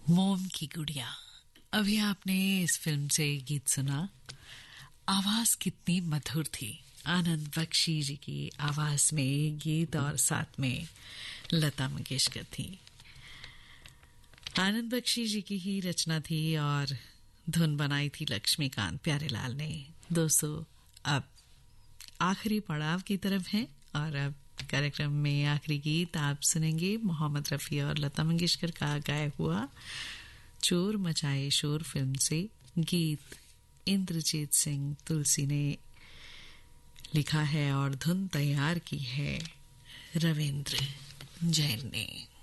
मोम की गुड़िया। अभी आपने इस फिल्म से गीत सुना। आवाज कितनी मधुर थी। आनंद बख्शी जी की आवाज में गीत और साथ में लता मंगेशकर थी। आनंद बख्शी जी की ही रचना थी और धुन बनाई थी लक्ष्मीकांत प्यारेलाल ने। दोस्तों, अब आखिरी पड़ाव की तरफ है और अब कार्यक्रम में आखिरी गीत आप सुनेंगे मोहम्मद रफी और लता मंगेशकर का गाया हुआ चोर मचाए शोर फिल्म से। गीत इंद्रजीत सिंह तुलसी ने लिखा है और धुन तैयार की है रविंद्र जैन ने।